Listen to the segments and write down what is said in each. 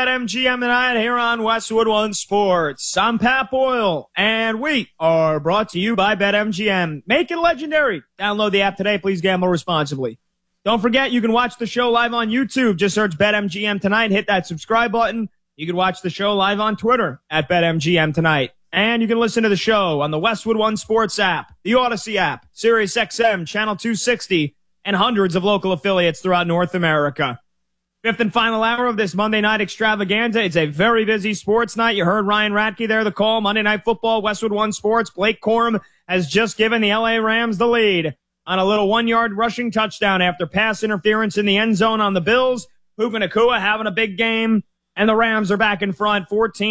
BetMGM tonight here on Westwood One Sports. I'm Pat Boyle, and we are brought to you by BetMGM. Make it legendary. Download the app today. Please gamble responsibly. Don't forget, you can watch the show live on YouTube. Just search BetMGM tonight. Hit that subscribe button. You can watch the show live on Twitter at BetMGM tonight. And you can listen to the show on the Westwood One Sports app, the Odyssey app, SiriusXM, Channel 260, and hundreds of local affiliates throughout North America. Fifth and final hour of this Monday night extravaganza. It's a very busy sports night. You heard Ryan Ratke there, the call. Monday Night Football, Westwood One Sports. Blake Corum has just given the LA Rams the lead on a little 1-yard rushing touchdown after pass interference in the end zone on the Bills. Puka Nacua having a big game, and the Rams are back in front,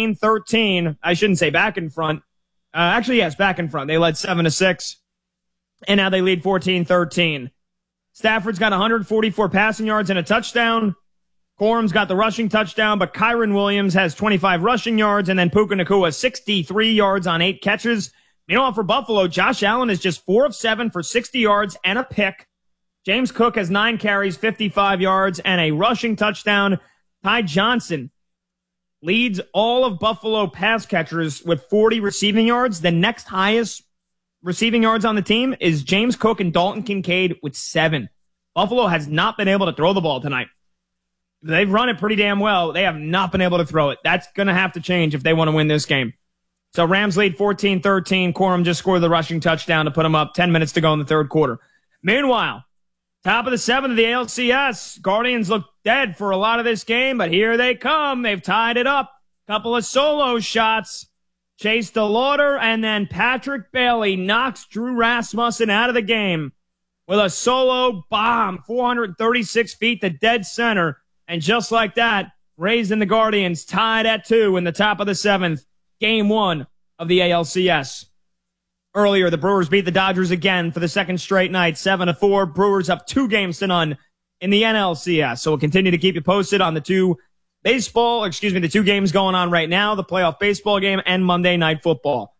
14-13. I shouldn't say back in front. Actually, yes, back in front. They led 7-6, and now they lead 14-13. Stafford's got 144 passing yards and a touchdown. Corum's got the rushing touchdown, but Kyron Williams has 25 rushing yards, and then Puka Nacua 63 yards on 8 catches. Meanwhile, for Buffalo, Josh Allen is just 4 of 7 for 60 yards and a pick. James Cook has 9 carries, 55 yards, and a rushing touchdown. Ty Johnson leads all of Buffalo pass catchers with 40 receiving yards. The next highest receiving yards on the team is James Cook and Dalton Kincaid with 7. Buffalo has not been able to throw the ball tonight. They've run it pretty damn well. They have not been able to throw it. That's going to have to change if they want to win this game. So Rams lead 14-13. Corum just scored the rushing touchdown to put them up 10 minutes to go in the third quarter. Meanwhile, top of the 7th of the ALCS. Guardians look dead for a lot of this game, but here they come. They've tied it up. Couple of solo shots. Chase DeLauder and then Patrick Bailey knocks Drew Rasmussen out of the game with a solo bomb, 436 feet to dead center. And just like that, Rays and the Guardians tied at 2 in the top of the 7th, game 1 of the ALCS. Earlier, the Brewers beat the Dodgers again for the second straight night, 7-4. Brewers up 2-0 in the NLCS. So we'll continue to keep you posted on the two games going on right now, the playoff baseball game and Monday Night Football.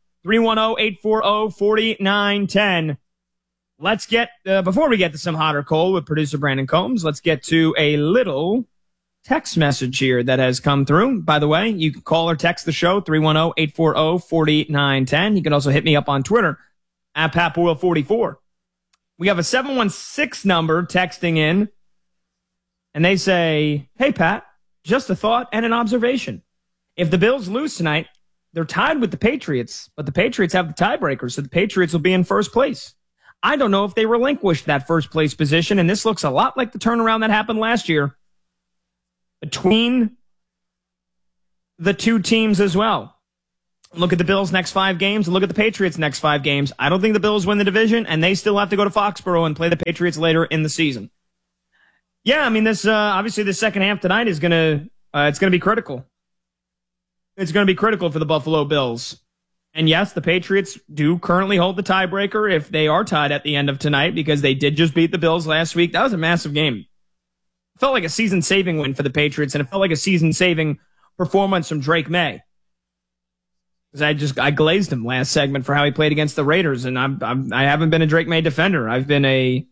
310-840-4910. Let's get, before we get to some hot or cold with producer Brandon Combs, let's get to a little text message here that has come through. By the way, you can call or text the show, 310-840-4910. You can also hit me up on Twitter, at PatBoyle44. We have a 716 number texting in, and they say, "Hey, Pat, just a thought and an observation. If the Bills lose tonight, they're tied with the Patriots, but the Patriots have the tiebreaker, so the Patriots will be in first place. I don't know if they relinquished that first place position, and this looks a lot like the turnaround that happened last year between the two teams as well. Look at the Bills' next 5 games and look at the Patriots' next 5 games. I don't think the Bills win the division, and they still have to go to Foxborough and play the Patriots later in the season." Yeah, I mean, this obviously the second half tonight is it's gonna be critical. It's gonna be critical for the Buffalo Bills. And yes, the Patriots do currently hold the tiebreaker if they are tied at the end of tonight because they did just beat the Bills last week. That was a massive game. It felt like a season-saving win for the Patriots, and it felt like a season-saving performance from Drake May. Because I glazed him last segment for how he played against the Raiders, and I haven't been a Drake May defender. I've been a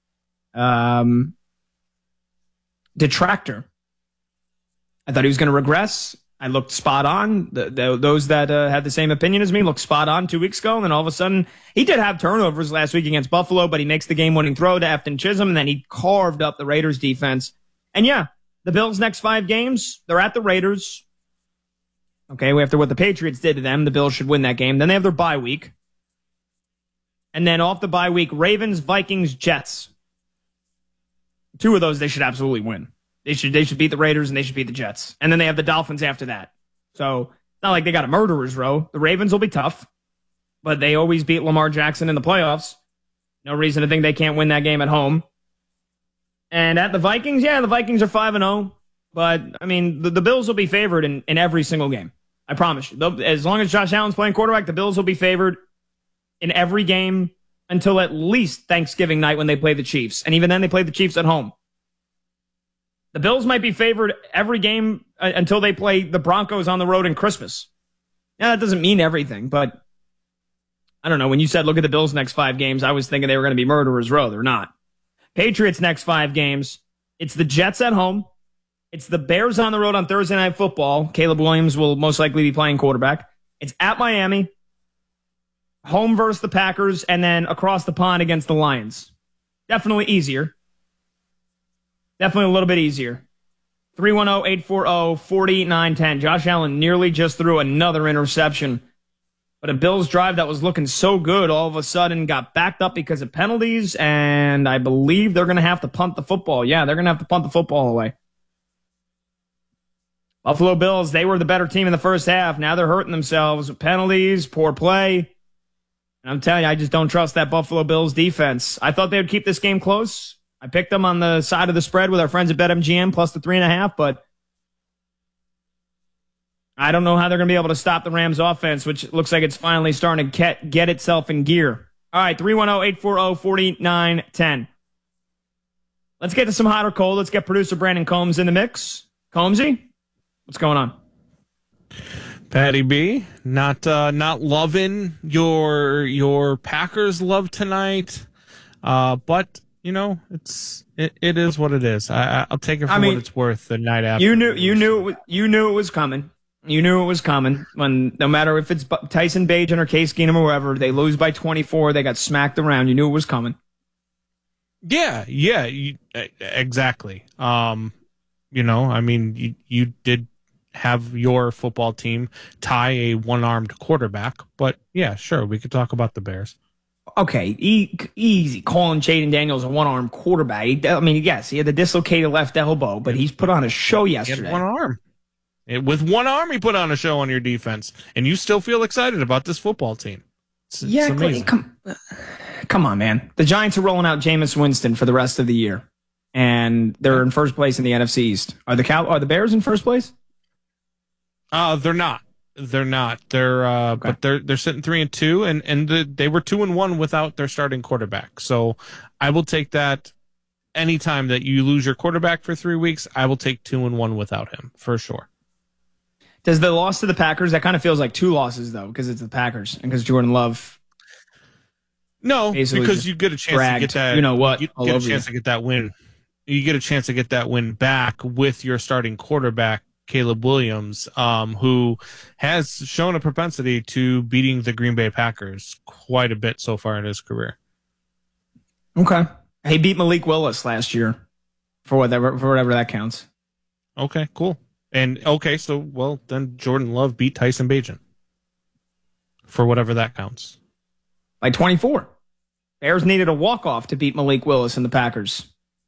detractor. I thought he was going to regress. I looked spot on. Those that had the same opinion as me looked spot on 2 weeks ago, and then all of a sudden, he did have turnovers last week against Buffalo, but he makes the game-winning throw to Efton Chisholm, and then he carved up the Raiders' defense. And yeah, the Bills' next 5 games, they're at the Raiders. Okay, after what the Patriots did to them, the Bills should win that game. Then they have their bye week. And then off the bye week, Ravens, Vikings, Jets. 2 of those they should absolutely win. They should beat the Raiders and they should beat the Jets. And then they have the Dolphins after that. So it's not like they got a murderer's row. The Ravens will be tough, but they always beat Lamar Jackson in the playoffs. No reason to think they can't win that game at home. And at the Vikings, yeah, the Vikings are 5-0. But, I mean, the Bills will be favored in every single game. I promise you. As long as Josh Allen's playing quarterback, the Bills will be favored in every game until at least Thanksgiving night when they play the Chiefs. And even then, they play the Chiefs at home. The Bills might be favored every game until they play the Broncos on the road in Christmas. Now, that doesn't mean everything, but I don't know. When you said look at the Bills' next 5 games, I was thinking they were going to be murderers row. They're not. Patriots' next 5 games, it's the Jets at home, It's the Bears on the road on Thursday Night Football. Caleb Williams will most likely be playing quarterback. It's at Miami, home versus the Packers, and then across the pond against the Lions. Definitely easier. Definitely a little bit easier. 310-840-4910. Josh Allen nearly just threw another interception. But a Bills drive that was looking so good all of a sudden got backed up because of penalties, and I believe they're going to have to punt the football. Yeah, they're going to have to punt the football away. Buffalo Bills, they were the better team in the first half. Now they're hurting themselves with penalties, poor play. And I'm telling you, I just don't trust that Buffalo Bills defense. I thought they would keep this game close. I picked them on the side of the spread with our friends at BetMGM plus the 3.5, but I don't know how they're going to be able to stop the Rams offense, which looks like it's finally starting to get itself in gear. All right, 310-840-4910. Let's get to some hot or cold. Let's get producer Brandon Combs in the mix. Combsy, what's going on? Patty B, not loving your Packers love tonight, but you know it is what it is. I'll take it for what it's worth. The night after, you knew it was coming. You knew it was coming. When no matter if it's Tyson Bagent or Case Keenum or whoever, they lose by 24. They got smacked around. You knew it was coming. Yeah, exactly. You did have your football team tie a one-armed quarterback, but yeah, sure, we could talk about the Bears. Okay, easy. Calling Jaden Daniels a one-armed quarterback. I mean, yes, he had the dislocated left elbow, but he's put on a show yesterday. He had one arm. With one arm, he put on a show on your defense, and you still feel excited about this football team. It's amazing. Come on, man. The Giants are rolling out Jameis Winston for the rest of the year, and they're in first place in the NFC East. Are the Bears in first place? They're not. Okay. But they're sitting 3-2, and they were 2-1 without their starting quarterback. So I will take that. Anytime that you lose your quarterback for 3 weeks, I will take 2-1 without him for sure. Does the loss to the Packers, that kind of feels like two losses, though, because it's the Packers and because Jordan Love. No, because you get a chance to get that. You know what? You get a chance to get that win. You get a chance to get that win back with your starting quarterback, Caleb Williams, who has shown a propensity to beating the Green Bay Packers quite a bit so far in his career. Okay. He beat Malik Willis last year for whatever that counts. Okay, cool. And okay, so then Jordan Love beat Tyson Bagent for whatever that counts. By 24. Bears needed a walk-off to beat Malik Willis and the Packers.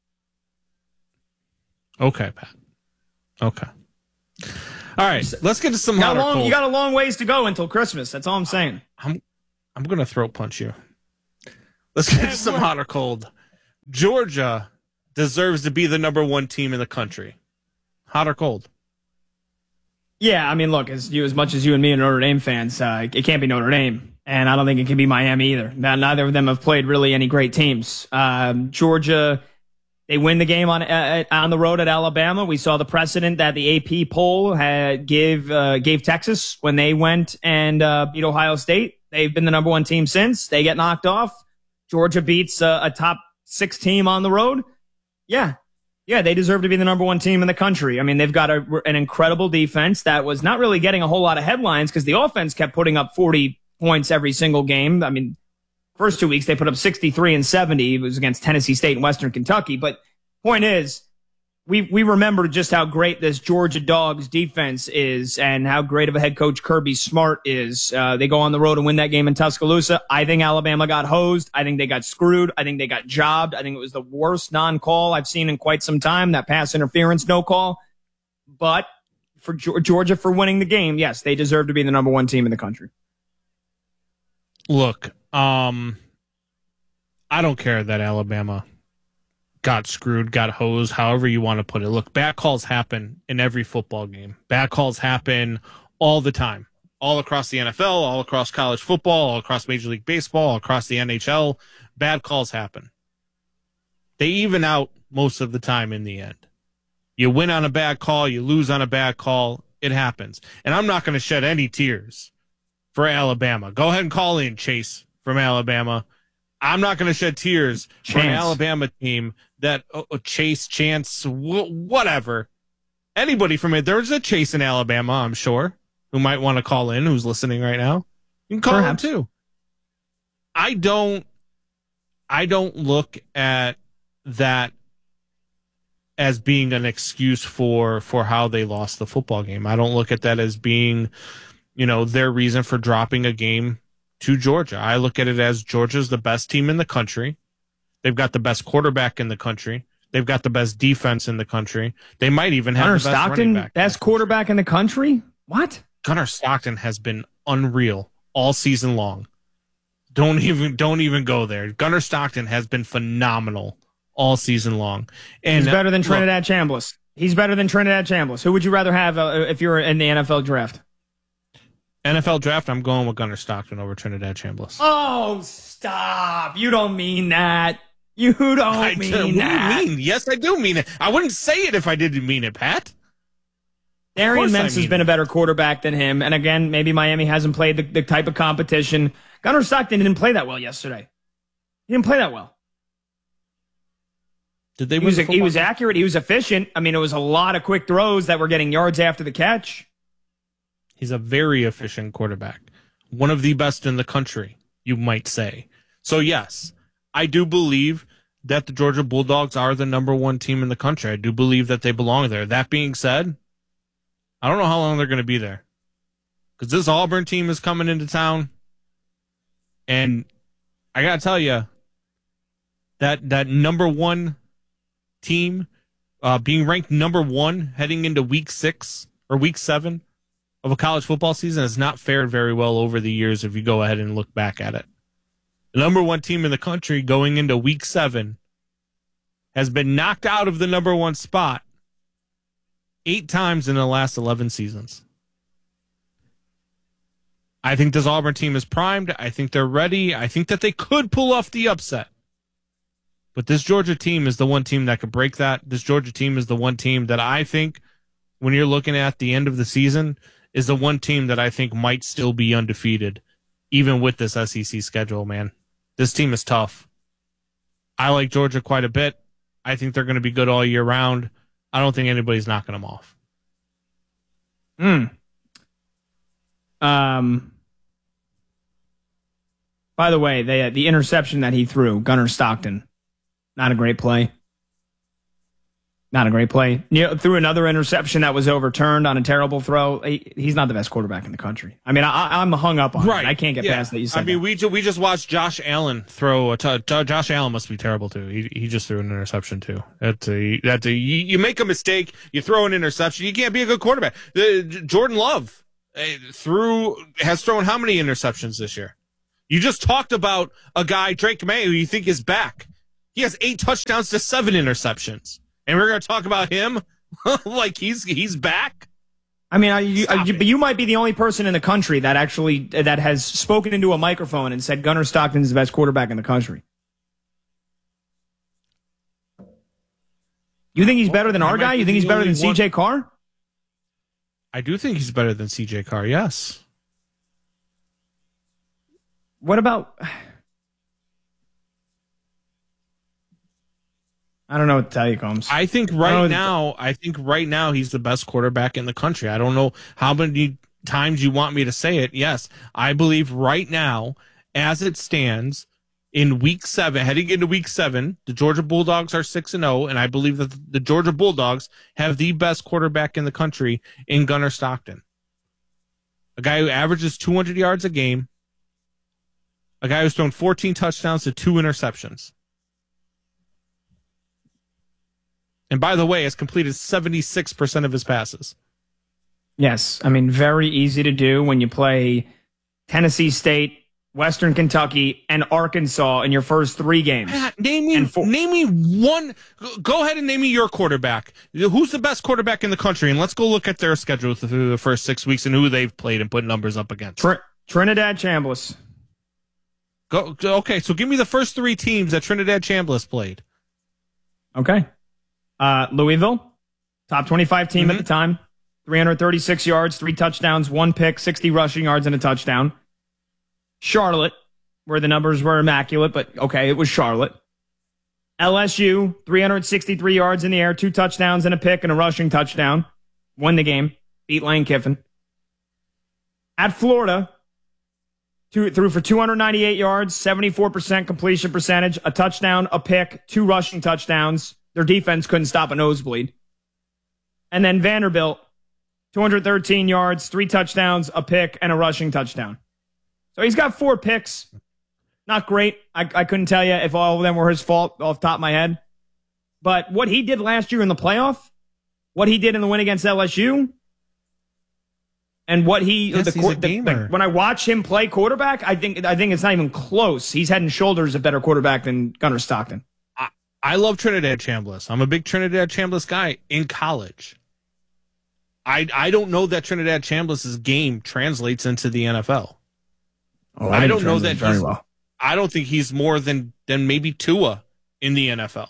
Okay, Pat. Okay. All right, let's get to some hot or cold. You got a long ways to go until Christmas. That's all I'm saying. I'm going to throat punch you. Let's get to some hot or cold. Georgia deserves to be the number one team in the country. Hot or cold? Yeah, I mean, look, as much as you and me are Notre Dame fans, it can't be Notre Dame, and I don't think it can be Miami either. Neither of them have played really any great teams. Georgia, they win the game on the road at Alabama. We saw the precedent that the AP poll gave Texas when they went and beat Ohio State. They've been the number one team since. They get knocked off. Georgia beats a top 6 team on the road. Yeah, they deserve to be the number one team in the country. I mean, they've got an incredible defense that was not really getting a whole lot of headlines because the offense kept putting up 40 points every single game. I mean, first 2 weeks they put up 63 and 70. It was against Tennessee State and Western Kentucky. But point is, we remember just how great this Georgia Dogs defense is and how great of a head coach Kirby Smart is. They go on the road and win that game in Tuscaloosa. I think Alabama got hosed. I think they got screwed. I think they got jobbed. I think it was the worst non-call I've seen in quite some time, that pass interference no call. But for Georgia for winning the game, yes, they deserve to be the number one team in the country. Look, I don't care that Alabama got screwed, got hosed, however you want to put it. Look, bad calls happen in every football game. Bad calls happen all the time, all across the NFL, all across college football, all across Major League Baseball, all across the NHL. Bad calls happen. They even out most of the time in the end. You win on a bad call, you lose on a bad call. It happens. And I'm not going to shed any tears for Alabama. Go ahead and call in, Chase, from Alabama. I'm not going to shed tears for an Alabama team that Chase, Chance, whatever. Anybody from it. There's a Chase in Alabama, I'm sure, who might want to call in, who's listening right now. You can call Perhaps. him too. I don't look at that as being an excuse for how they lost the football game. I don't look at that as being, their reason for dropping a game to Georgia. I look at it as Georgia's the best team in the country. They've got the best quarterback in the country. They've got the best defense in the country. They might even have the best running back. Best quarterback in the country? What? Gunnar Stockton has been unreal all season long. Don't even go there. Gunnar Stockton has been phenomenal all season long. And he's better than Trinidad Chambliss. He's better than Trinidad Chambliss. Who would you rather have if you're in the NFL draft? NFL draft, I'm going with Gunnar Stockton over Trinidad Chambliss. Oh, stop. You don't mean that. You don't mean that. What do you mean? Yes, I do mean it. I wouldn't say it if I didn't mean it, Pat. Darian Mintz has been a better quarterback than him. And again, maybe Miami hasn't played the type of competition. Gunnar Stockton didn't play that well yesterday. He didn't play that well. Did they? He was accurate. He was efficient. I mean, it was a lot of quick throws that were getting yards after the catch. He's a very efficient quarterback. One of the best in the country, you might say. So, yes, I do believe that the Georgia Bulldogs are the number one team in the country. I do believe that they belong there. That being said, I don't know how long they're going to be there. Because this Auburn team is coming into town. And I got to tell you, that number one team being ranked number one heading into week 6 or week 7 of a college football season has not fared very well over the years if you go ahead and look back at it. The number one team in the country going into week 7 has been knocked out of the number one spot 8 times in the last 11 seasons. I think this Auburn team is primed. I think they're ready. I think that they could pull off the upset. But this Georgia team is the one team that could break that. This Georgia team is the one team that I think, when you're looking at the end of the season, is the one team that I think might still be undefeated, even with this SEC schedule, man. This team is tough. I like Georgia quite a bit. I think they're going to be good all year round. I don't think anybody's knocking them off. By the way, the interception that he threw, Gunnar Stockton, not a great play. Not a great play. Threw another interception that was overturned on a terrible throw. He's not the best quarterback in the country. I mean, I'm hung up on it. I can't get past that. You said I mean, we just watched Josh Allen throw. Josh Allen must be terrible too. He just threw an interception too. You make a mistake, you throw an interception. You can't be a good quarterback. Jordan Love has thrown how many interceptions this year? You just talked about a guy, Drake May, who you think is back. He has 8 touchdowns to 7 interceptions. And we're going to talk about him like he's back. I mean, but you might be the only person in the country that has spoken into a microphone and said Gunnar Stockton is the best quarterback in the country. You think he's better than our guy? You think he's better than C.J. Carr? I do think he's better than C.J. Carr, yes. What about... I don't know what to tell you, Combs. I think right now he's the best quarterback in the country. I don't know how many times you want me to say it. Yes, I believe right now, as it stands, in week 7, heading into week 7, the Georgia Bulldogs are 6-0, and I believe that the Georgia Bulldogs have the best quarterback in the country in Gunnar Stockton. A guy who averages 200 yards a game, a guy who's thrown 14 touchdowns to 2 interceptions. And by the way, has completed 76% of his passes. Yes. I mean, very easy to do when you play Tennessee State, Western Kentucky, and Arkansas in your first 3 games. Name me one. Go ahead and name me your quarterback. Who's the best quarterback in the country? And let's go look at their schedule through the first 6 weeks and who they've played and put numbers up against. Trinidad Chambliss. Okay, so give me the first 3 teams that Trinidad Chambliss played. Okay. Louisville, top 25 team at the time, 336 yards, 3 touchdowns, 1 pick, 60 rushing yards, and a touchdown. Charlotte, where the numbers were immaculate, but okay, it was Charlotte. LSU, 363 yards in the air, 2 touchdowns and a pick and a rushing touchdown. won the game, beat Lane Kiffin. At Florida, threw for 298 yards, 74% completion percentage, a touchdown, a pick, 2 rushing touchdowns. Their defense couldn't stop a nosebleed. And then Vanderbilt, 213 yards, 3 touchdowns, a pick, and a rushing touchdown. So he's got 4 picks. Not great. I couldn't tell you if all of them were his fault off the top of my head. But what he did last year in the playoff, what he did in the win against LSU, and what he's a gamer. When I watch him play quarterback, I think it's not even close. He's head and shoulders a better quarterback than Gunnar Stockton. I love Trinidad Chambliss. I'm a big Trinidad Chambliss guy in college. I don't know that Trinidad Chambliss's game translates into the NFL. Oh, I don't know that very well. I don't think he's more than maybe Tua in the NFL.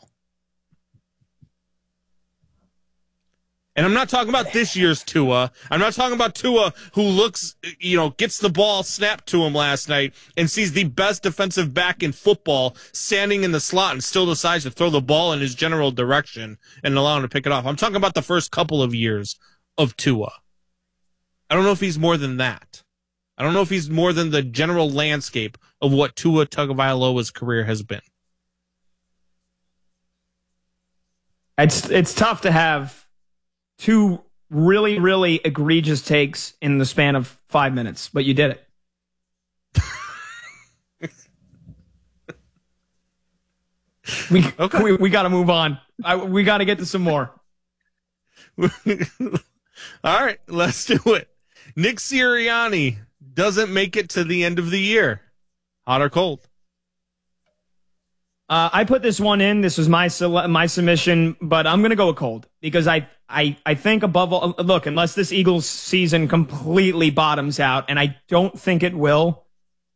And I'm not talking about this year's Tua. I'm not talking about Tua who looks, gets the ball snapped to him last night and sees the best defensive back in football standing in the slot and still decides to throw the ball in his general direction and allow him to pick it off. I'm talking about the first couple of years of Tua. I don't know if he's more than that. I don't know if he's more than the general landscape of what Tua Tagovailoa's career has been. It's tough to have 2 really, really egregious takes in the span of 5 minutes, but you did it. We got to move on. We got to get to some more. All right, let's do it. Nick Sirianni doesn't make it to the end of the year. Hot or cold? I put this one in. This was my submission, but I'm going to go with cold because I think above all, look, unless this Eagles season completely bottoms out, and I don't think it will,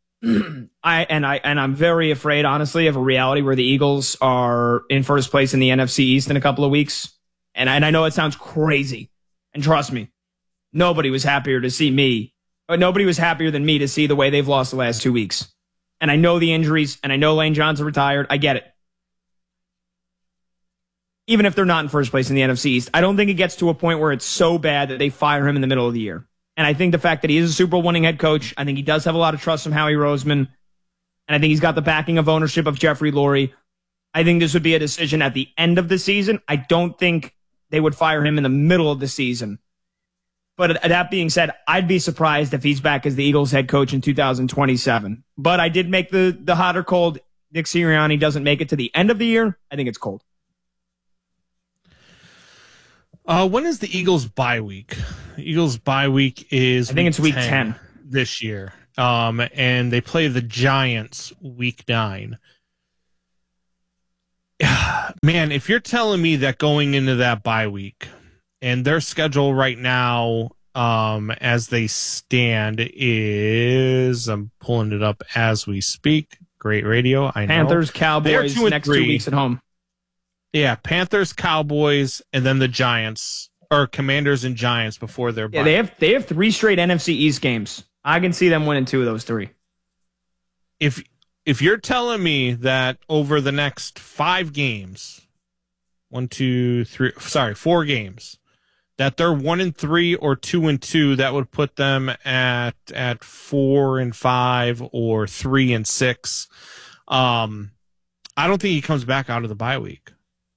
I'm very afraid, honestly, of a reality where the Eagles are in first place in the NFC East in a couple of weeks. And I know it sounds crazy, and trust me, nobody was happier than me to see the way they've lost the last 2 weeks. And I know the injuries, and I know Lane Johnson retired. I get it. Even if they're not in first place in the NFC East, I don't think it gets to a point where it's so bad that they fire him in the middle of the year. And I think the fact that he is a Super Bowl winning head coach, I think he does have a lot of trust from Howie Roseman. And I think he's got the backing of ownership of Jeffrey Lurie. I think this would be a decision at the end of the season. I don't think they would fire him in the middle of the season. But that being said, I'd be surprised if he's back as the Eagles head coach in 2027. But I did make the hot or cold. Nick Sirianni doesn't make it to the end of the year. I think it's cold. When is the Eagles bye week? The Eagles bye week is, I think it's week 10 this year. And they play the Giants week 9. Man, if you're telling me that going into that bye week, and their schedule right now, as they stand, is, I'm pulling it up as we speak. Great radio, I know. Panthers, Cowboys, next 2 weeks at home. Yeah, Panthers, Cowboys, and then the Giants, or Commanders and Giants before their bye. Yeah, they have 3 straight NFC East games. I can see them winning 2 of those 3. If you're telling me that over the next 5 games, 4 games, that they're 1-3 or 2-2, that would put them at 4-5 or 3-6. I don't think he comes back out of the bye week.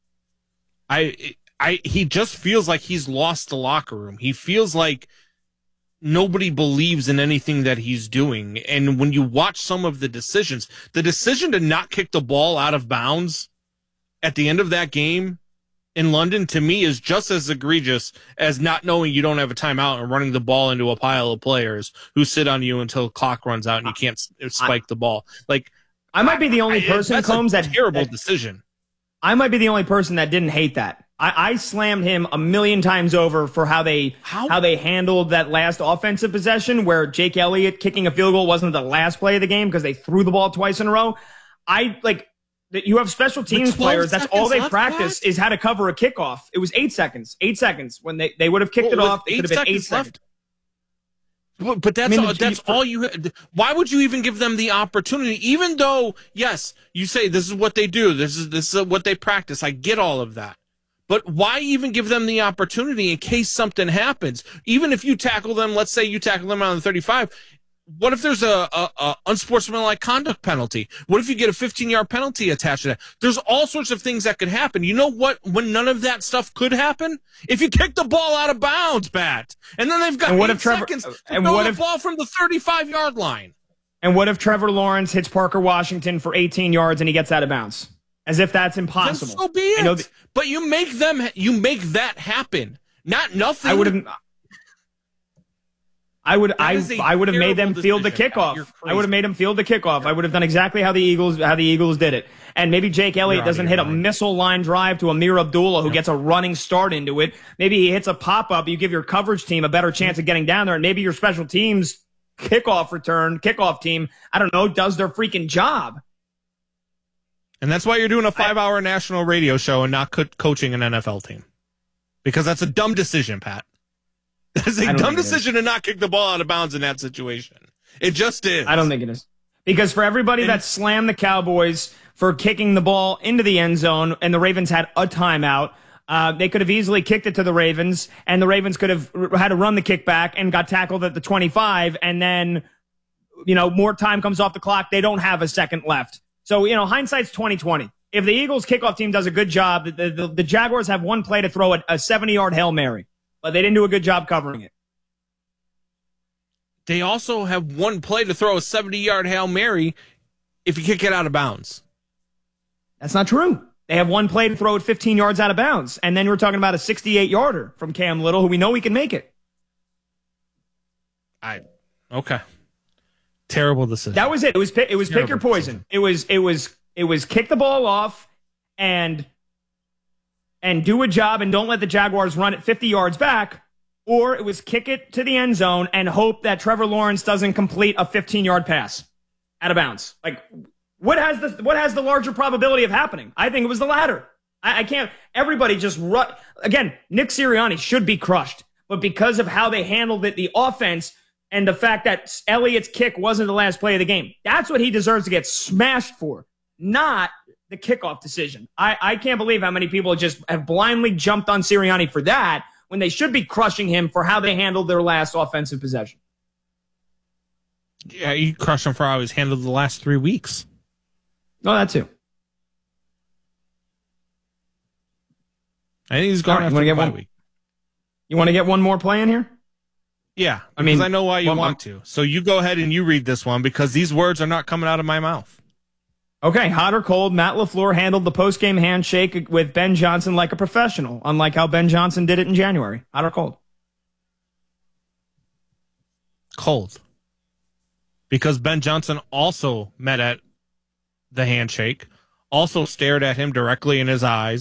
He just feels like he's lost the locker room. He feels like nobody believes in anything that he's doing. And when you watch some of the decision to not kick the ball out of bounds at the end of that game in London, to me, is just as egregious as not knowing you don't have a timeout and running the ball into a pile of players who sit on you until the clock runs out and you can't spike the ball. Like, I might be the only person, Combs, that's a terrible decision. I might be the only person that didn't hate that. I slammed him a million times over for how they handled that last offensive possession where Jake Elliott kicking a field goal wasn't the last play of the game because they threw the ball twice in a row. You have special teams players. That's all they practice is how to cover a kickoff. It was 8 seconds. 8 seconds. When they would have kicked it off, it could have been 8 seconds. But that's all you. Why would you even give them the opportunity? Even though, yes, you say this is what they do. This is what they practice. I get all of that. But why even give them the opportunity in case something happens? Even if you tackle them, let's say you tackle them on the 35, what if there's a unsportsmanlike conduct penalty? What if you get a 15-yard penalty attached to that? There's all sorts of things that could happen. You know what? When none of that stuff could happen? If you kick the ball out of bounds, Pat, and then they've got 8 seconds to throw the ball from the 35-yard line. And what if Trevor Lawrence hits Parker Washington for 18 yards and he gets out of bounds? As if that's impossible. Then so be it. But you make that happen. Not nothing. I would have made them field the kickoff. I would have made them field the kickoff. I would have done exactly how the Eagles did it. And maybe Jake Elliott doesn't hit a missile line drive to Amir Abdullah, who gets a running start into it. Maybe he hits a pop-up. You give your coverage team a better chance of getting down there. And maybe your special teams kickoff team, I don't know, does their freaking job. And that's why you're doing a 5-hour national radio show and not coaching an NFL team. Because that's a dumb decision, Pat. That's a dumb decision to not kick the ball out of bounds in that situation. It just is. I don't think it is. Because for everybody that slammed the Cowboys for kicking the ball into the end zone and the Ravens had a timeout, they could have easily kicked it to the Ravens, and the Ravens could have had to run the kickback and got tackled at the 25, and then, more time comes off the clock. They don't have a second left. So, hindsight's 20/20. If the Eagles kickoff team does a good job, the Jaguars have one play to throw a 70-yard Hail Mary, but they didn't do a good job covering it. They also have one play to throw a 70-yard Hail Mary if you kick it out of bounds. That's not true. They have one play to throw it 15 yards out of bounds, and then we're talking about a 68-yarder from Cam Little, who we know he can make it. Okay. Terrible decision. That was it. It was pick your poison. Decision. It was kick the ball off and do a job and don't let the Jaguars run it 50 yards back, or it was kick it to the end zone and hope that Trevor Lawrence doesn't complete a 15-yard pass out of bounds. Like, what has the larger probability of happening? I think it was the latter. I can't. Everybody just run. Again, Nick Sirianni should be crushed, but because of how they handled it, the offense, and the fact that Elliott's kick wasn't the last play of the game, that's what he deserves to get smashed for, not the kickoff decision. I can't believe how many people just have blindly jumped on Sirianni for that when they should be crushing him for how they handled their last offensive possession. Yeah, you crush him for how he's handled the last 3 weeks. No, that too. I think he's gone after the bye week. You want to get one more play in here? Yeah, I know why you want to. So you go ahead and you read this one because these words are not coming out of my mouth. Okay, hot or cold, Matt LaFleur handled the post-game handshake with Ben Johnson like a professional, unlike how Ben Johnson did it in January. Hot or cold? Cold. Because Ben Johnson also met at the handshake, also stared at him directly in his eyes,